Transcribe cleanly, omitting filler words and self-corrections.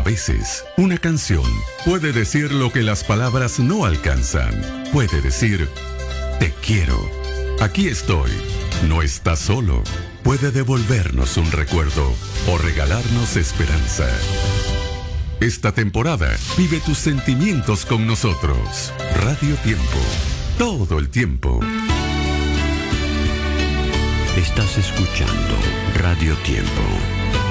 A veces, una canción puede decir lo que las palabras no alcanzan. Puede decir, te quiero. Aquí estoy. No estás solo. Puede devolvernos un recuerdo o regalarnos esperanza. Esta temporada, vive tus sentimientos con nosotros. Radio Tiempo. Todo el tiempo. Estás escuchando Radio Tiempo.